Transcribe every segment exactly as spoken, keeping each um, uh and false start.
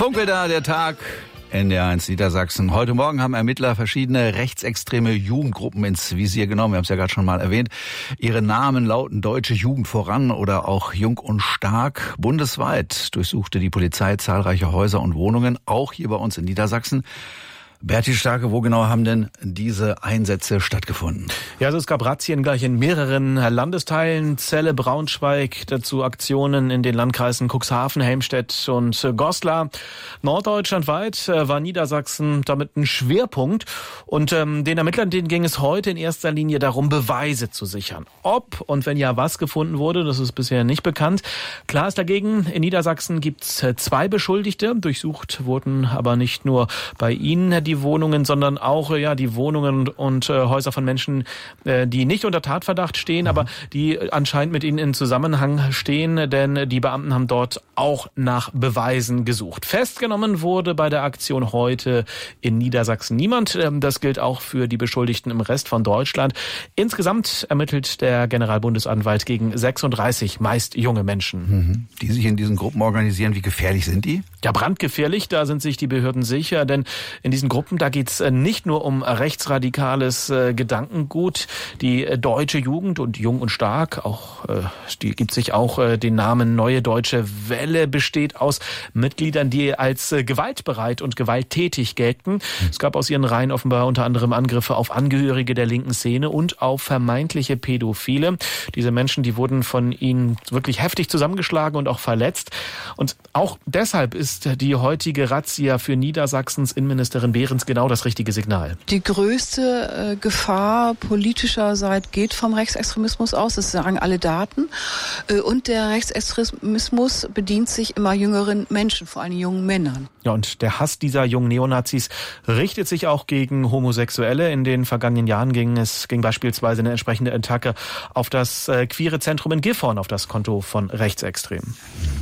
Funke da, der Tag. N D R eins Niedersachsen. Heute Morgen haben Ermittler verschiedene rechtsextreme Jugendgruppen ins Visier genommen. Wir haben es ja gerade schon mal erwähnt. Ihre Namen lauten Deutsche Jugend voran oder auch Jung und Stark. Bundesweit durchsuchte die Polizei zahlreiche Häuser und Wohnungen, auch hier bei uns in Niedersachsen. Berti Starke, wo genau haben denn diese Einsätze stattgefunden? Ja, also es gab Razzien gleich in mehreren Landesteilen, Celle, Braunschweig, dazu Aktionen in den Landkreisen Cuxhaven, Helmstedt und Goslar. Norddeutschlandweit war Niedersachsen damit ein Schwerpunkt und ähm, den Ermittlern, denen ging es heute in erster Linie darum, Beweise zu sichern. Ob und wenn ja, was gefunden wurde, das ist bisher nicht bekannt. Klar ist dagegen, in Niedersachsen gibt es zwei Beschuldigte, durchsucht wurden aber nicht nur bei ihnen die Die Wohnungen, sondern auch ja die Wohnungen und äh, Häuser von Menschen, äh, die nicht unter Tatverdacht stehen, mhm. aber die anscheinend mit ihnen in Zusammenhang stehen, denn die Beamten haben dort auch nach Beweisen gesucht. Festgenommen wurde bei der Aktion heute in Niedersachsen niemand. Ähm, das gilt auch für die Beschuldigten im Rest von Deutschland. Insgesamt ermittelt der Generalbundesanwalt gegen sechsunddreißig meist junge Menschen. Mhm. Die sich in diesen Gruppen organisieren. Wie gefährlich sind die? Ja, brandgefährlich, da sind sich die Behörden sicher, denn in diesen Gruppen Da geht's nicht nur um rechtsradikales äh, Gedankengut. Die äh, deutsche Jugend und Jung und Stark, auch äh, die gibt sich auch äh, den Namen Neue Deutsche Welle, besteht aus Mitgliedern, die als äh, gewaltbereit und gewalttätig gelten. Mhm. Es gab aus ihren Reihen offenbar unter anderem Angriffe auf Angehörige der linken Szene und auf vermeintliche Pädophile. Diese Menschen, die wurden von ihnen wirklich heftig zusammengeschlagen und auch verletzt. Und auch deshalb ist die heutige Razzia für Niedersachsens Innenministerin Behrens genau das richtige Signal. Die größte äh, Gefahr politischerseits geht vom Rechtsextremismus aus, das sagen alle Daten. Äh, und der Rechtsextremismus bedient sich immer jüngeren Menschen, vor allem jungen Männern. Ja, und der Hass dieser jungen Neonazis richtet sich auch gegen Homosexuelle. In den vergangenen Jahren ging es ging beispielsweise eine entsprechende Attacke auf das äh, queere Zentrum in Gifhorn auf das Konto von Rechtsextremen.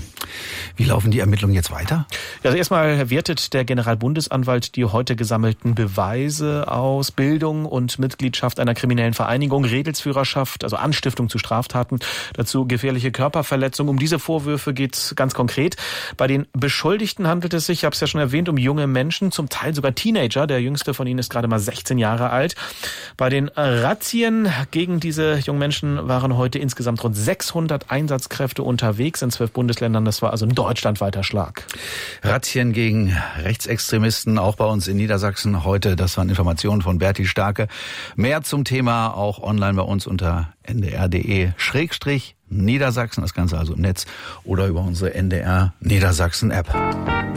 Wie laufen die Ermittlungen jetzt weiter? Also erstmal wertet der Generalbundesanwalt die heute gesammelten Beweise aus, Bildung und Mitgliedschaft einer kriminellen Vereinigung, Redelsführerschaft, also Anstiftung zu Straftaten, dazu gefährliche Körperverletzung. Um diese Vorwürfe geht es ganz konkret. Bei den Beschuldigten handelt es sich, ich habe es ja schon erwähnt, um junge Menschen, zum Teil sogar Teenager. Der jüngste von ihnen ist gerade mal sechzehn Jahre alt. Bei den Razzien gegen diese jungen Menschen waren heute insgesamt rund sechshundert Einsatzkräfte unterwegs in zwölf Bundesländern. Das war also ein deutschlandweiter Schlag. Razzien gegen Rechtsextremisten, auch bei uns in Niedersachsen heute. Das waren Informationen von Berti Starke. Mehr zum Thema auch online bei uns unter n d r punkt d e Schrägstrich Niedersachsen. Das Ganze also im Netz oder über unsere N D R Niedersachsen App.